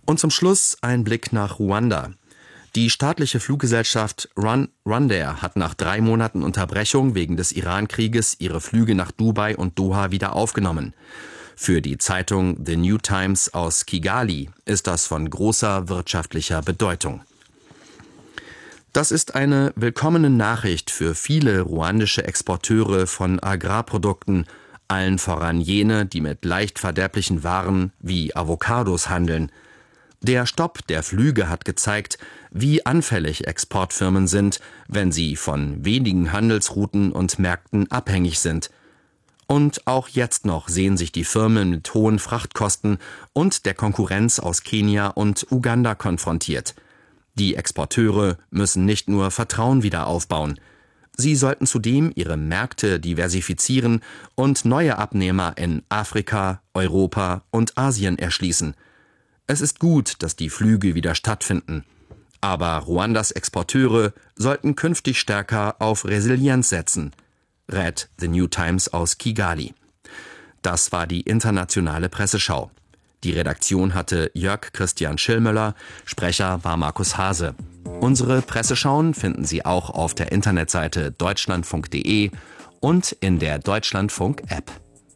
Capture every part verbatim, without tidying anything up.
Und zum Schluss ein Blick nach Ruanda. Die staatliche Fluggesellschaft Run Rundair hat nach drei Monaten Unterbrechung wegen des Iran-Krieges ihre Flüge nach Dubai und Doha wieder aufgenommen. Für die Zeitung The New Times aus Kigali ist das von großer wirtschaftlicher Bedeutung. Das ist eine willkommene Nachricht für viele ruandische Exporteure von Agrarprodukten, allen voran jene, die mit leicht verderblichen Waren wie Avocados handeln. Der Stopp der Flüge hat gezeigt, wie anfällig Exportfirmen sind, wenn sie von wenigen Handelsrouten und Märkten abhängig sind. Und auch jetzt noch sehen sich die Firmen mit hohen Frachtkosten und der Konkurrenz aus Kenia und Uganda konfrontiert. Die Exporteure müssen nicht nur Vertrauen wieder aufbauen. Sie sollten zudem ihre Märkte diversifizieren und neue Abnehmer in Afrika, Europa und Asien erschließen. Es ist gut, dass die Flüge wieder stattfinden. Aber Ruandas Exporteure sollten künftig stärker auf Resilienz setzen, rät The New Times aus Kigali. Das war die internationale Presseschau. Die Redaktion hatte Jörg Christian Schillmöller, Sprecher war Markus Hase. Unsere Presseschauen finden Sie auch auf der Internetseite deutschlandfunk punkt de und in der Deutschlandfunk-App.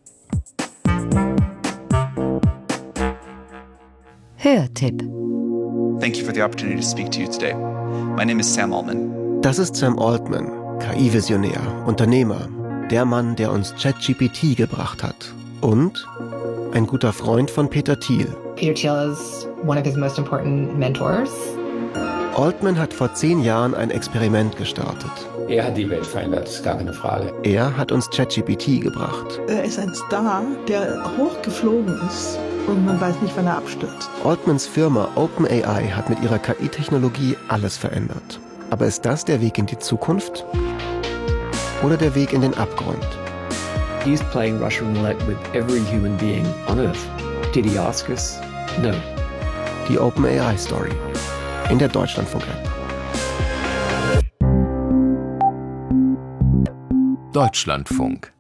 Hörtipp. Thank you for the opportunity to speak to you today. My name is Sam Altman. Das ist Sam Altman, K I-Visionär, Unternehmer, der Mann, der uns ChatGPT gebracht hat. Und ein guter Freund von Peter Thiel. Peter Thiel is one of his most important mentors. Altman hat vor zehn Jahren ein Experiment gestartet. Er hat die Welt verändert, ist gar keine Frage. Er hat uns ChatGPT gebracht. Er ist ein Star, der hochgeflogen ist und man weiß nicht, wann er abstürzt. Altmans Firma OpenAI hat mit ihrer K I-Technologie alles verändert. Aber ist das der Weg in die Zukunft? Oder der Weg in den Abgrund? He's playing Russian roulette with every human being on Earth. Did he ask us? No. Die OpenAI-Story. In der Deutschlandfunk-App. Deutschlandfunk.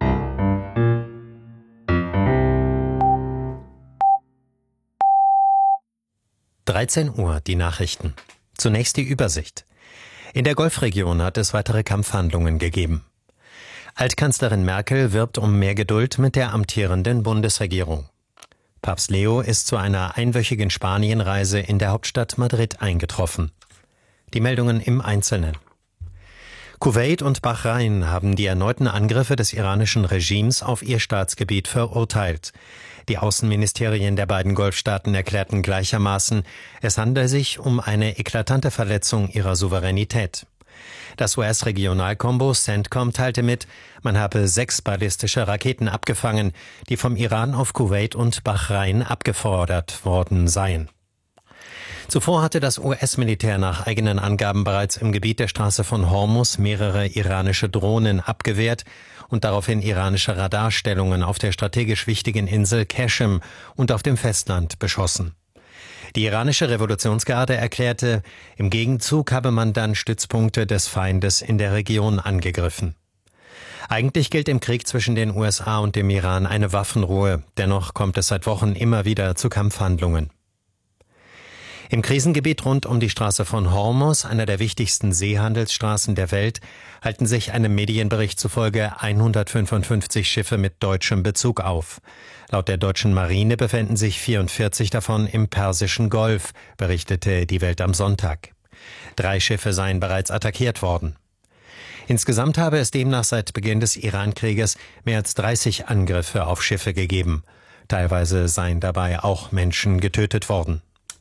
dreizehn Uhr, die Nachrichten. Zunächst die Übersicht. In der Golfregion hat es weitere Kampfhandlungen gegeben. Altkanzlerin Merkel wirbt um mehr Geduld mit der amtierenden Bundesregierung. Papst Leo ist zu einer einwöchigen Spanienreise in der Hauptstadt Madrid eingetroffen. Die Meldungen im Einzelnen. Kuwait und Bahrain haben die erneuten Angriffe des iranischen Regimes auf ihr Staatsgebiet verurteilt. Die Außenministerien der beiden Golfstaaten erklärten gleichermaßen, es handele sich um eine eklatante Verletzung ihrer Souveränität. Das U S-Regionalkombo CENTCOM teilte mit, man habe sechs ballistische Raketen abgefangen, die vom Iran auf Kuwait und Bahrain abgefordert worden seien. Zuvor hatte das U S-Militär nach eigenen Angaben bereits im Gebiet der Straße von Hormuz mehrere iranische Drohnen abgewehrt und daraufhin iranische Radarstellungen auf der strategisch wichtigen Insel Qashem und auf dem Festland beschossen. Die iranische Revolutionsgarde erklärte, im Gegenzug habe man dann Stützpunkte des Feindes in der Region angegriffen. Eigentlich gilt im Krieg zwischen den U S A und dem Iran eine Waffenruhe, dennoch kommt es seit Wochen immer wieder zu Kampfhandlungen. Im Krisengebiet rund um die Straße von Hormuz, einer der wichtigsten Seehandelsstraßen der Welt, halten sich einem Medienbericht zufolge hundertfünfundfünfzig Schiffe mit deutschem Bezug auf. Laut der deutschen Marine befänden sich vierundvierzig davon im Persischen Golf, berichtete die Welt am Sonntag. Drei Schiffe seien bereits attackiert worden. Insgesamt habe es demnach seit Beginn des Iran-Krieges mehr als dreißig Angriffe auf Schiffe gegeben. Teilweise seien dabei auch Menschen getötet worden.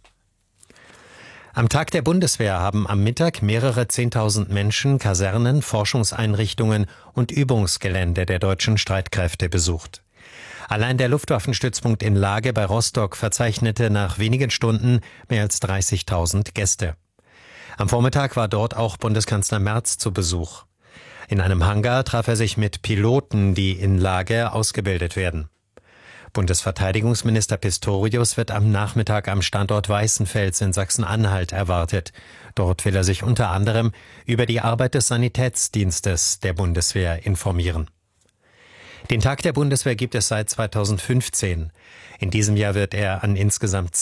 Am Tag der Bundeswehr haben am Mittag mehrere Zehntausend Menschen Kasernen, Forschungseinrichtungen und Übungsgelände der deutschen Streitkräfte besucht. Allein der Luftwaffenstützpunkt in Lage bei Rostock verzeichnete nach wenigen Stunden mehr als dreißigtausend Gäste. Am Vormittag war dort auch Bundeskanzler Merz zu Besuch. In einem Hangar traf er sich mit Piloten, die in Lage ausgebildet werden. Bundesverteidigungsminister Pistorius wird am Nachmittag am Standort Weißenfels in Sachsen-Anhalt erwartet. Dort will er sich unter anderem über die Arbeit des Sanitätsdienstes der Bundeswehr informieren. Den Tag der Bundeswehr gibt es seit zweitausendfünfzehn. In diesem Jahr wird er an insgesamt